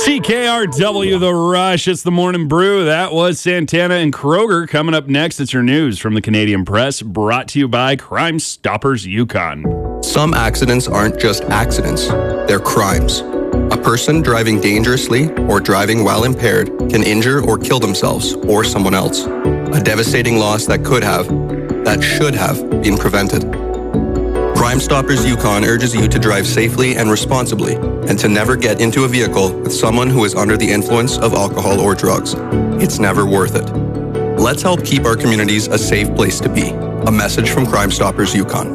CKRW The Rush. It's the Morning Brew. That was Santana and Kroger. Coming up next, it's your news from the Canadian Press, brought to you by Crime Stoppers Yukon. Some accidents aren't just accidents, they're crimes. A person driving dangerously or driving while impaired can injure or kill themselves or someone else. A devastating loss that should have been prevented. Crime Stoppers Yukon urges you to drive safely and responsibly and to never get into a vehicle with someone who is under the influence of alcohol or drugs. It's never worth it. Let's help keep our communities a safe place to be. A message from Crime Stoppers Yukon.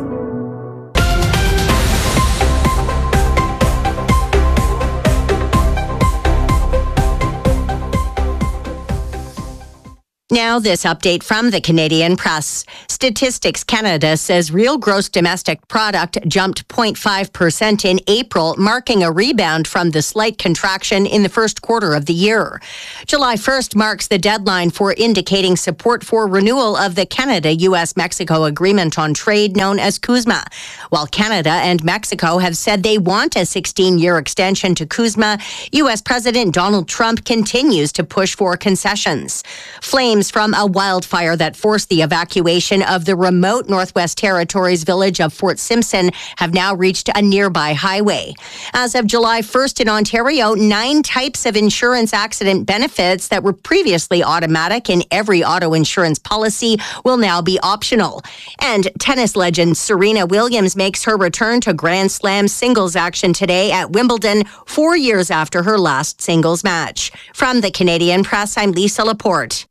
Now, this update from the Canadian Press. Statistics Canada says real gross domestic product jumped 0.5% in April, marking a rebound from the slight contraction in the first quarter of the year. July 1st marks the deadline for indicating support for renewal of the Canada-US-Mexico Agreement on Trade, known as CUSMA. While Canada and Mexico have said they want a 16-year extension to CUSMA, U.S. President Donald Trump continues to push for concessions. Flames from a wildfire that forced the evacuation of the remote Northwest Territories village of Fort Simpson have now reached a nearby highway. As of July 1st in Ontario, 9 types of insurance accident benefits that were previously automatic in every auto insurance policy will now be optional. And tennis legend Serena Williams makes her return to Grand Slam singles action today at Wimbledon, 4 years after her last singles match. From the Canadian Press, I'm Lisa Laporte.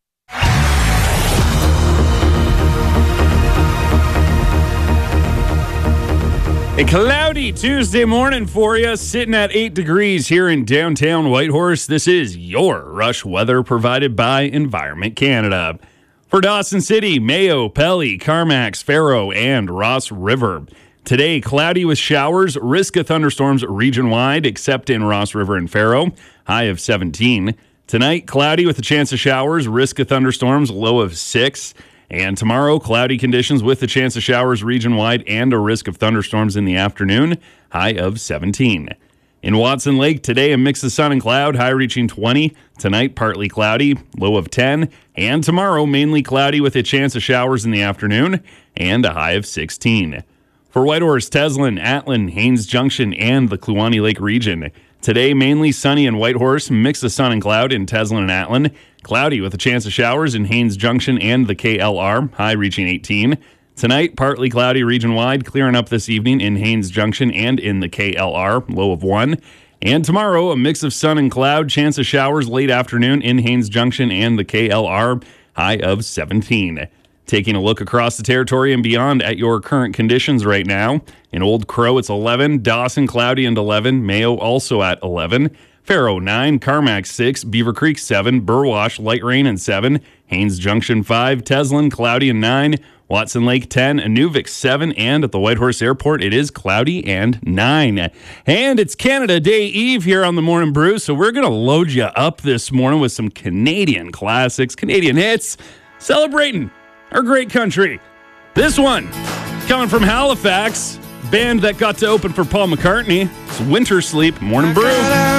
A cloudy Tuesday morning for you, sitting at 8 degrees here in downtown Whitehorse. This is your Rush weather provided by Environment Canada. For Dawson City, Mayo, Pelly, Carmacks, Faro, and Ross River. Today, cloudy with showers, risk of thunderstorms region-wide, except in Ross River and Faro, high of 17. Tonight, cloudy with a chance of showers, risk of thunderstorms, low of 6. And tomorrow, cloudy conditions with a chance of showers region-wide and a risk of thunderstorms in the afternoon, high of 17. In Watson Lake, today a mix of sun and cloud, high reaching 20. Tonight, partly cloudy, low of 10. And tomorrow, mainly cloudy with a chance of showers in the afternoon and a high of 16. For Whitehorse, Teslin, Atlin, Haines Junction, and the Kluane Lake region. Today, mainly sunny in Whitehorse, mix of sun and cloud in Teslin and Atlin. Cloudy with a chance of showers in Haines Junction and the KLR, high reaching 18. Tonight, partly cloudy region-wide, clearing up this evening in Haines Junction and in the KLR, low of 1. And tomorrow, a mix of sun and cloud, chance of showers late afternoon in Haines Junction and the KLR, high of 17. Taking a look across the territory and beyond at your current conditions right now. In Old Crow, it's 11. Dawson, cloudy and 11. Mayo, also at 11. Faro, 9. Carmack, 6. Beaver Creek, 7. Burwash, light rain and 7. Haines Junction, 5. Teslin, cloudy and 9. Watson Lake, 10. Inuvik, 7. And at the Whitehorse Airport, it is cloudy and 9. And it's Canada Day Eve here on the Morning Brew, so we're going to load you up this morning with some Canadian classics, Canadian hits, celebrating our great country. This one coming from Halifax, band that got to open for Paul McCartney. It's Winter Sleep, Morning Brew.